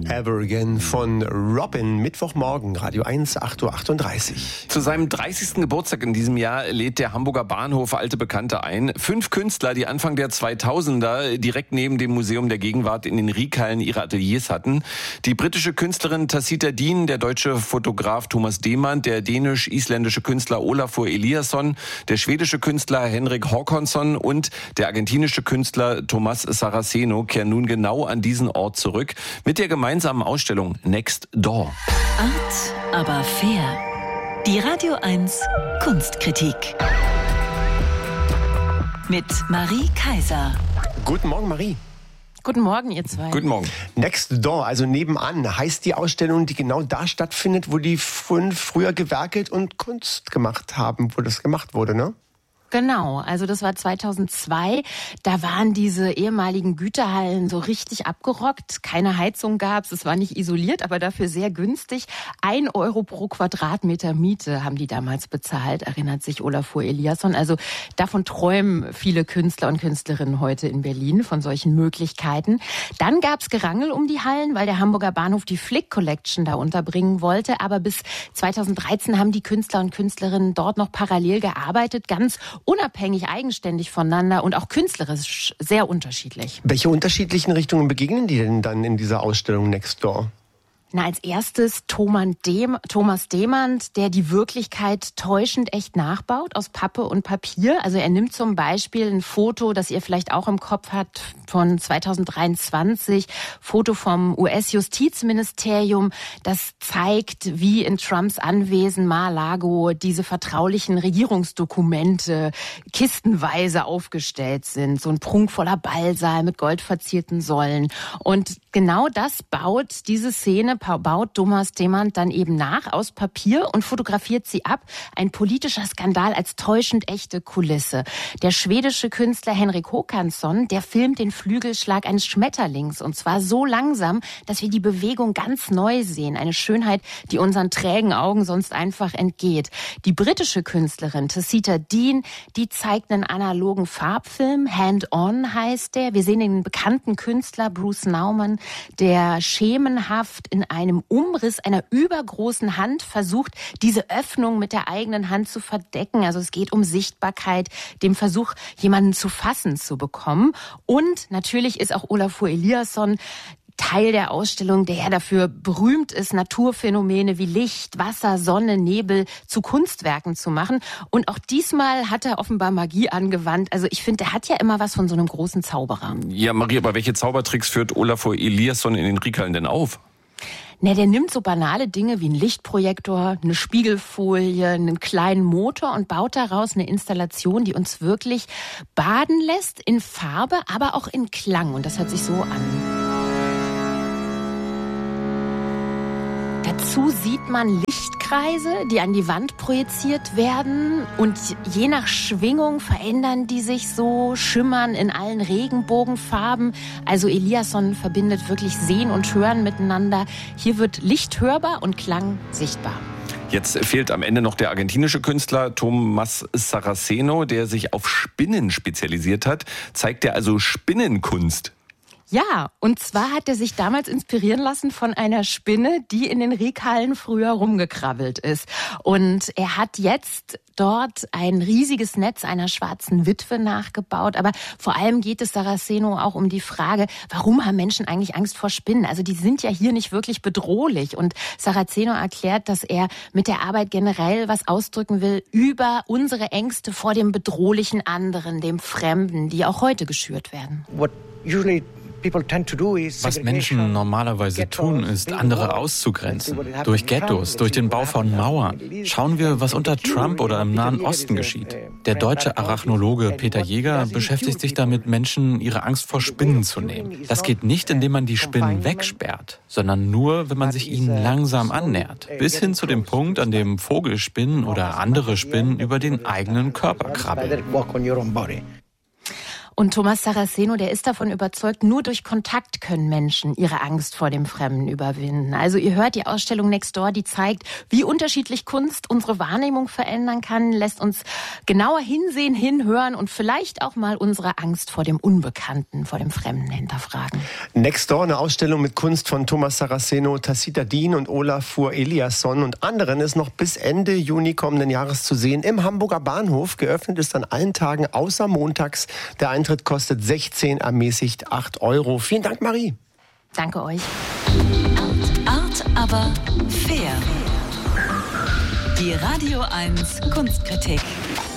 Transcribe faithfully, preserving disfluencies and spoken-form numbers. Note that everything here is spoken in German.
Ever Again von Robin. Mittwochmorgen, Radio eins, acht Uhr achtunddreißig. Zu seinem dreißigsten Geburtstag in diesem Jahr lädt der Hamburger Bahnhof alte Bekannte ein. Fünf Künstler, die Anfang der zweitausender direkt neben dem Museum der Gegenwart in den Riekhallen ihre Ateliers hatten. Die britische Künstlerin Tacita Dean, der deutsche Fotograf Thomas Demand, der dänisch-isländische Künstler Olafur Eliasson, der schwedische Künstler Henrik Håkansson und der argentinische Künstler Tomás Saraceno kehren nun genau an diesen Ort zurück mit der gemeinsamen Ausstellung Next Door. Art, aber fair. Die Radio eins Kunstkritik. Mit Marie Kaiser. Guten Morgen, Marie. Guten Morgen, ihr zwei. Guten Morgen. Next Door, also nebenan, heißt die Ausstellung, die genau da stattfindet, wo die fünf früher gewerkelt und Kunst gemacht haben, wo das gemacht wurde, ne? Genau, also das war zweitausendzwei. Da waren diese ehemaligen Güterhallen so richtig abgerockt. Keine Heizung gab's, es war nicht isoliert, aber dafür sehr günstig. Ein Euro pro Quadratmeter Miete haben die damals bezahlt, erinnert sich Olafur Eliasson. Also davon träumen viele Künstler und Künstlerinnen heute in Berlin, von solchen Möglichkeiten. Dann gab's Gerangel um die Hallen, weil der Hamburger Bahnhof die Flick Collection da unterbringen wollte. Aber bis zweitausenddreizehn haben die Künstler und Künstlerinnen dort noch parallel gearbeitet, ganz unabhängig, eigenständig voneinander und auch künstlerisch sehr unterschiedlich. Welche unterschiedlichen Richtungen begegnen die denn dann in dieser Ausstellung Next Door? Na, als erstes Thomas Dem, Thomas Demand, der die Wirklichkeit täuschend echt nachbaut aus Pappe und Papier. Also er nimmt zum Beispiel ein Foto, das ihr vielleicht auch im Kopf habt, von zweitausenddreiundzwanzig, Foto vom U S-Justizministerium, das zeigt, wie in Trumps Anwesen Mar-a-Lago diese vertraulichen Regierungsdokumente kistenweise aufgestellt sind. So ein prunkvoller Ballsaal mit goldverzierten Säulen. Und genau das baut diese Szene, baut Thomas Demand dann eben nach aus Papier und fotografiert sie ab. Ein politischer Skandal als täuschend echte Kulisse. Der schwedische Künstler Henrik Håkansson, der filmt den Flügelschlag eines Schmetterlings und zwar so langsam, dass wir die Bewegung ganz neu sehen. Eine Schönheit, die unseren trägen Augen sonst einfach entgeht. Die britische Künstlerin Tacita Dean, die zeigt einen analogen Farbfilm. Hand On heißt der. Wir sehen den bekannten Künstler Bruce Nauman, der schemenhaft in einem Umriss einer übergroßen Hand versucht, diese Öffnung mit der eigenen Hand zu verdecken. Also es geht um Sichtbarkeit, dem Versuch, jemanden zu fassen zu bekommen. Und natürlich ist auch Olafur Eliasson Teil der Ausstellung, der ja dafür berühmt ist, Naturphänomene wie Licht, Wasser, Sonne, Nebel zu Kunstwerken zu machen. Und auch diesmal hat er offenbar Magie angewandt. Also ich finde, der hat ja immer was von so einem großen Zauberer. Ja, Marie, aber welche Zaubertricks führt Olafur Eliasson in den Riekhallen denn auf? Ne, der nimmt so banale Dinge wie einen Lichtprojektor, eine Spiegelfolie, einen kleinen Motor und baut daraus eine Installation, die uns wirklich baden lässt in Farbe, aber auch in Klang. Und das hört sich so an. Dazu sieht man Lichtkreise, die an die Wand projiziert werden und je nach Schwingung verändern die sich so, schimmern in allen Regenbogenfarben. Also Eliasson verbindet wirklich Sehen und Hören miteinander. Hier wird Licht hörbar und Klang sichtbar. Jetzt fehlt am Ende noch der argentinische Künstler Tomás Saraceno, der sich auf Spinnen spezialisiert hat. Zeigt er also Spinnenkunst? Ja, und zwar hat er sich damals inspirieren lassen von einer Spinne, die in den Riekhallen früher rumgekrabbelt ist. Und er hat jetzt dort ein riesiges Netz einer schwarzen Witwe nachgebaut. Aber vor allem geht es Saraceno auch um die Frage, warum haben Menschen eigentlich Angst vor Spinnen? Also die sind ja hier nicht wirklich bedrohlich. Und Saraceno erklärt, dass er mit der Arbeit generell was ausdrücken will über unsere Ängste vor dem bedrohlichen anderen, dem Fremden, die auch heute geschürt werden. What usually Was Menschen normalerweise tun, ist, andere auszugrenzen. Durch Ghettos, durch den Bau von Mauern. Schauen wir, was unter Trump oder im Nahen Osten geschieht. Der deutsche Arachnologe Peter Jäger beschäftigt sich damit, Menschen ihre Angst vor Spinnen zu nehmen. Das geht nicht, indem man die Spinnen wegsperrt, sondern nur, wenn man sich ihnen langsam annähert. Bis hin zu dem Punkt, an dem Vogelspinnen oder andere Spinnen über den eigenen Körper krabbeln. Und Thomas Saraceno, der ist davon überzeugt, nur durch Kontakt können Menschen ihre Angst vor dem Fremden überwinden. Also ihr hört die Ausstellung Next Door, die zeigt, wie unterschiedlich Kunst unsere Wahrnehmung verändern kann, lässt uns genauer hinsehen, hinhören und vielleicht auch mal unsere Angst vor dem Unbekannten, vor dem Fremden hinterfragen. Next Door, eine Ausstellung mit Kunst von Thomas Saraceno, Tacita Dien und Olafur Eliasson und anderen, ist noch bis Ende Juni kommenden Jahres zu sehen im Hamburger Bahnhof. Geöffnet ist an allen Tagen außer montags. Der Eintritt kostet sechzehn, ermäßigt acht Euro. Vielen Dank, Marie. Danke euch. Art, aber fair. Die Radio eins Kunstkritik.